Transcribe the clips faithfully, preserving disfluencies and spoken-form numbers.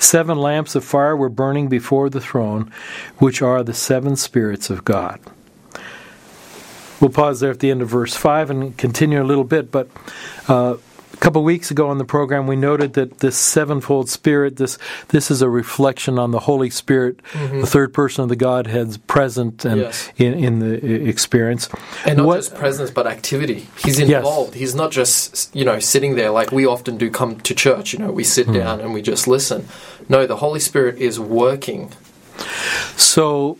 Seven lamps of fire were burning before the throne, which are the seven spirits of God. We'll pause there at the end of verse five and continue a little bit, but uh, a couple of weeks ago on the program we noted that this sevenfold Spirit, this this is a reflection on the Holy Spirit, mm-hmm. the third person of the Godhead's present and yes. in, in the experience. And not what, just presence, but activity. He's involved. Yes. He's not just, you know, sitting there like we often do come to church, you know, we sit mm-hmm. down and we just listen. No, the Holy Spirit is working. So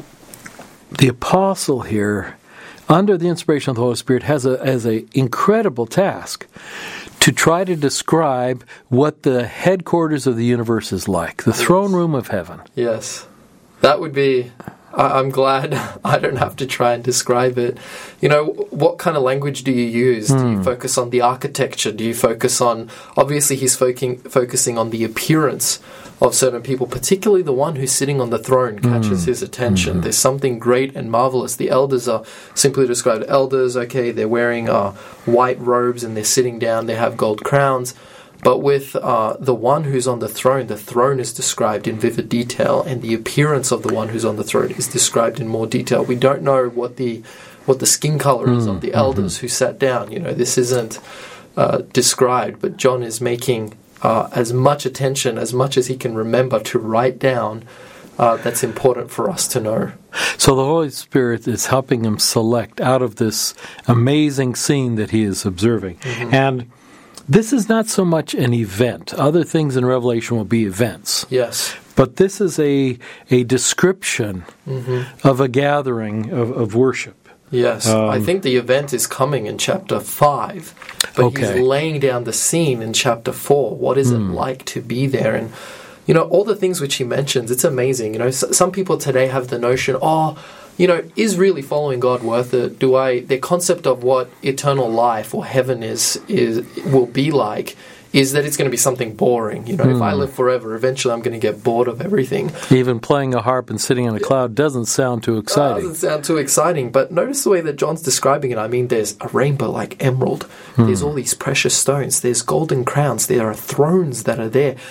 the apostle here, under the inspiration of the Holy Spirit, has a has a incredible task to try to describe what the headquarters of the universe is like, the yes. throne room of heaven. Yes. That would be... I, I'm glad I don't have to try and describe it. You know, what kind of language do you use? Mm. Do you focus on the architecture? Do you focus on... Obviously, he's focusing, focusing on the appearance of certain people, particularly the one who's sitting on the throne catches mm. his attention. Mm-hmm. There's something great and marvelous. The elders are simply described elders, okay, they're wearing uh, white robes and they're sitting down, they have gold crowns. But with uh, the one who's on the throne, the throne is described in vivid detail, and the appearance of the one who's on the throne is described in more detail. We don't know what the what the skin color mm. is of the elders mm-hmm. who sat down. You know, this isn't uh, described, but John is making Uh, as much attention, as much as he can remember to write down, uh, that's important for us to know. So the Holy Spirit is helping him select out of this amazing scene that he is observing. Mm-hmm. And this is not so much an event. Other things in Revelation will be events. Yes. But this is a, a description mm-hmm. of a gathering of, of worship. Yes, um, I think the event is coming in chapter five, but okay. he's laying down the scene in chapter four. What is mm. it like to be there? And, you know, all the things which he mentions, it's amazing. You know, s- some people today have the notion, oh, you know, is really following God worth it? Do I, their concept of what eternal life or heaven is, is will be like, is that it's going to be something boring. You know, mm. if I live forever, eventually I'm going to get bored of everything. Even playing a harp and sitting in a cloud doesn't sound too exciting. It doesn't sound too exciting, but notice the way that John's describing it. I mean, there's a rainbow like emerald. Mm. There's all these precious stones. There's golden crowns. There are thrones that are there.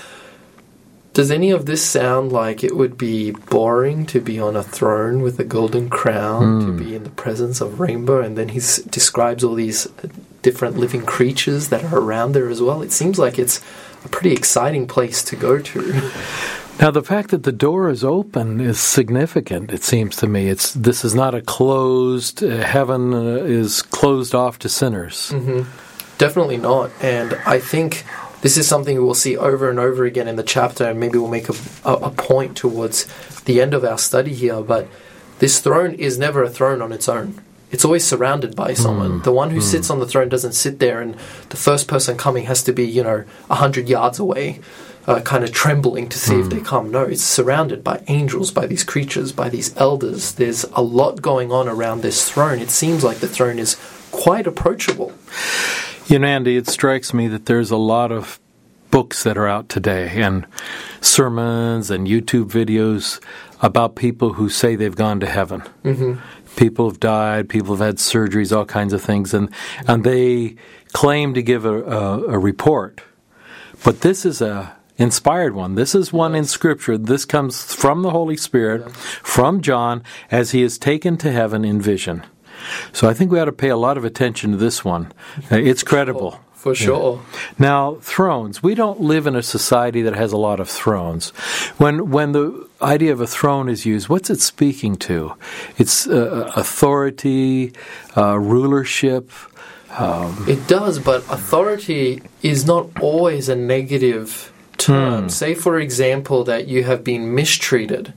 Does any of this sound like it would be boring to be on a throne with a golden crown, mm. to be in the presence of rainbow? And then he describes all these different living creatures that are around there as well. It seems like it's a pretty exciting place to go to. Now, the fact that the door is open is significant, it seems to me. It's This is not a closed, uh, heaven uh, is closed off to sinners. Mm-hmm. Definitely not. And I think this is something we'll see over and over again in the chapter, and maybe we'll make a, a, a point towards the end of our study here. But this throne is never a throne on its own. It's always surrounded by someone. Mm. The one who mm. sits on the throne doesn't sit there, and the first person coming has to be, you know, a hundred yards away, uh, kind of trembling to see mm. if they come. No, it's surrounded by angels, by these creatures, by these elders. There's a lot going on around this throne. It seems like the throne is quite approachable. You know, Andy, it strikes me that there's a lot of books that are out today, and sermons and YouTube videos about people who say they've gone to heaven. Mm-hmm. People have died, people have had surgeries, all kinds of things, and and they claim to give a, a, a report. But this is a inspired one. This is one in Scripture. This comes from the Holy Spirit, yeah. from John, as he is taken to heaven in vision. So I think we ought to pay a lot of attention to this one. Uh, it's credible. Oh. For sure. Yeah. Now, thrones. We don't live in a society that has a lot of thrones. When when the idea of a throne is used, what's it speaking to? It's uh, authority, uh, rulership. Um, it does, but authority is not always a negative term. Hmm. Say, for example, that you have been mistreated.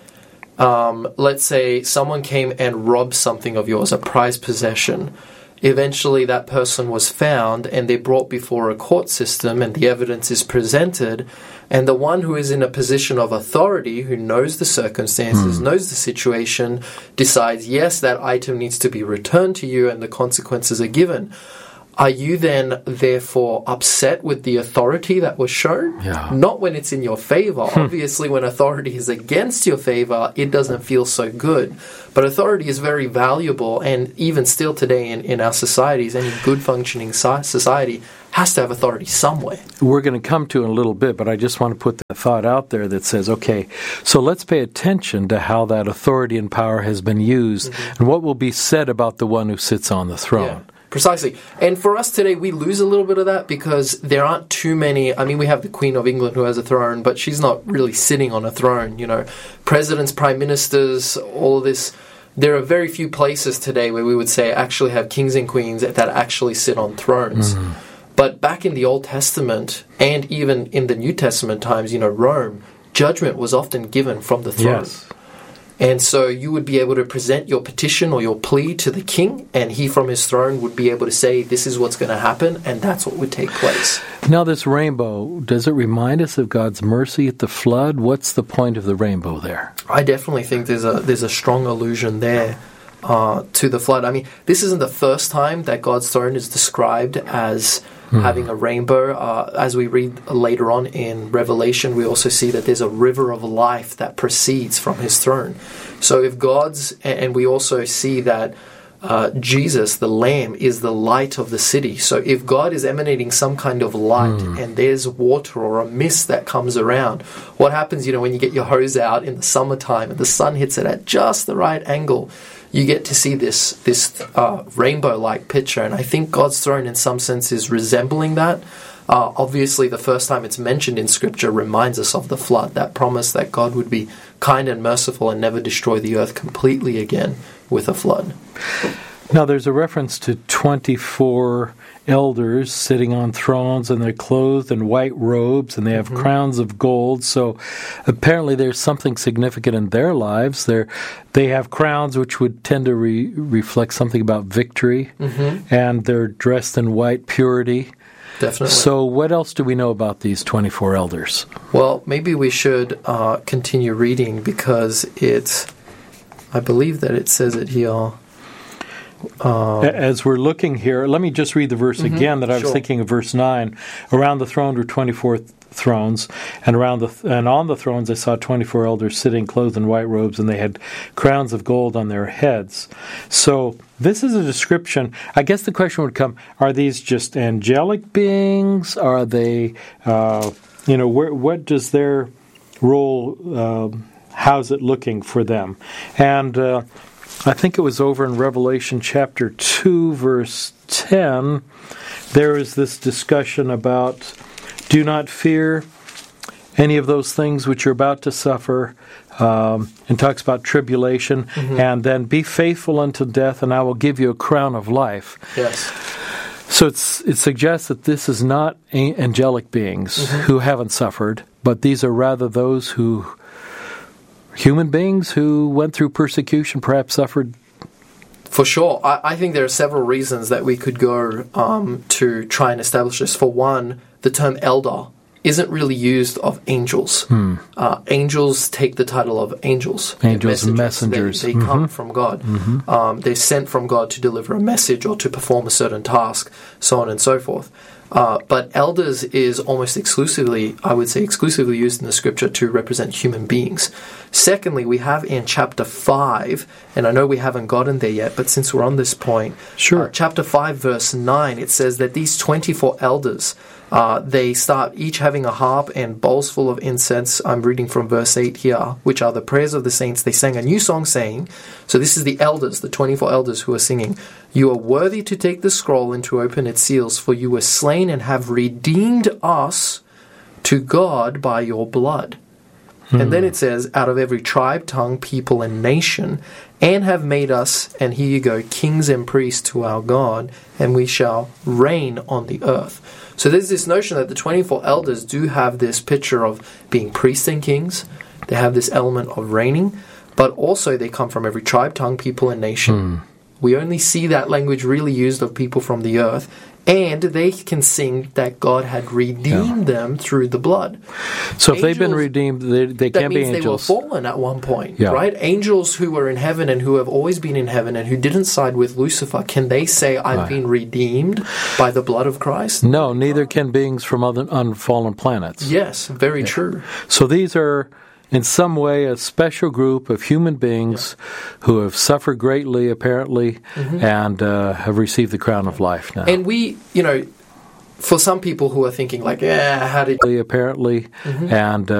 Um, let's say someone came and robbed something of yours, a prized possession. Eventually that person was found and they're brought before a court system and the evidence is presented, and the one who is in a position of authority, who knows the circumstances, mm. knows the situation, decides, yes, that item needs to be returned to you and the consequences are given. Are you then, therefore, upset with the authority that was shown? Yeah. Not when it's in your favor. Obviously, when authority is against your favor, it doesn't feel so good. But authority is very valuable, and even still today in, in our societies, any good functioning society has to have authority somewhere. We're going to come to it in a little bit, but I just want to put that thought out there that says, okay, so let's pay attention to how that authority and power has been used mm-hmm. and what will be said about the one who sits on the throne. Yeah. Precisely. And for us today, we lose a little bit of that because there aren't too many. I mean, we have the Queen of England who has a throne, but she's not really sitting on a throne. You know, presidents, prime ministers, all of this. There are very few places today where we would say actually have kings and queens that actually sit on thrones. Mm. But back in the Old Testament and even in the New Testament times, you know, Rome, judgment was often given from the throne. Yes. And so you would be able to present your petition or your plea to the king, and he from his throne would be able to say, this is what's going to happen, and that's what would take place. Now this rainbow, does it remind us of God's mercy at the flood? What's the point of the rainbow there? I definitely think there's a there's a strong allusion there uh, to the flood. I mean, this isn't the first time that God's throne is described as Hmm. having a rainbow. Uh, as we read later on in Revelation, we also see that there's a river of life that proceeds from his throne. So if God's, and we also see that uh, Jesus, the Lamb, is the light of the city. So if God is emanating some kind of light hmm. and there's water or a mist that comes around, what happens, you know, when you get your hose out in the summertime and the sun hits it at just the right angle, you get to see this this uh, rainbow-like picture. And I think God's throne, in some sense, is resembling that. Uh, obviously, the first time it's mentioned in Scripture reminds us of the flood, that promise that God would be kind and merciful and never destroy the earth completely again with a flood. Now, there's a reference to twenty-four elders sitting on thrones, and they're clothed in white robes, and they have mm-hmm. crowns of gold. So apparently there's something significant in their lives. They're, they have crowns which would tend to re- reflect something about victory, mm-hmm. and they're dressed in white purity. Definitely. So what else do we know about these twenty-four elders? Well, maybe we should uh, continue reading, because it's, I believe that it says it here. Um, As we're looking here, let me just read the verse mm-hmm, again that I was sure. thinking of, verse nine. Around the throne were twenty-four th- thrones, and around the th- and on the thrones I saw twenty-four elders sitting clothed in white robes, and they had crowns of gold on their heads. So this is a description. I guess the question would come, are these just angelic beings? Are they, uh, you know, where, what does their role, uh, how's it looking for them? And uh I think it was over in Revelation chapter two, verse ten, there is this discussion about, do not fear any of those things which you're about to suffer, um, and talks about tribulation, mm-hmm. and then be faithful unto death, and I will give you a crown of life. Yes. So it's, it suggests that this is not angelic beings mm-hmm. who haven't suffered, but these are rather those who... human beings who went through persecution, perhaps suffered. For sure. I, I think there are several reasons that we could go um, to try and establish this. For one, the term elder isn't really used of angels. Hmm. Uh, angels take the title of angels. Angels and messengers. They, they mm-hmm. come from God. Mm-hmm. Um, they're sent from God to deliver a message or to perform a certain task, so on and so forth. Uh, but elders is almost exclusively, I would say exclusively used in the Scripture to represent human beings. Secondly, we have in chapter five, and I know we haven't gotten there yet, but since we're on this point, sure. uh, chapter five, verse nine, it says that these twenty-four elders, uh, they start each having a harp and bowls full of incense. I'm reading from verse eight here, which are the prayers of the saints. They sang a new song saying, so this is the elders, the twenty-four elders who are singing, you are worthy to take the scroll and to open its seals, for you were slain and have redeemed us to God by your blood. Hmm. And then it says, out of every tribe, tongue, people, and nation, and have made us, and here you go, kings and priests to our God, and we shall reign on the earth. So there's this notion that the twenty-four elders do have this picture of being priests and kings. They have this element of reigning, but also they come from every tribe, tongue, people, and nation. Hmm. We only see that language really used of people from the earth, and they can sing that God had redeemed yeah. them through the blood. So if angels, they've been redeemed, they, they can't be angels. That means they were fallen at one point, yeah. right? Angels who were in heaven and who have always been in heaven and who didn't side with Lucifer, can they say, I've right. been redeemed by the blood of Christ? No, neither can beings from other unfallen planets. Yes, very yeah. true. So these are, in some way, a special group of human beings yeah. who have suffered greatly, apparently, mm-hmm. and uh, have received the crown of life now. And we, you know, for some people who are thinking like, yeah, how did apparently, mm-hmm. and uh,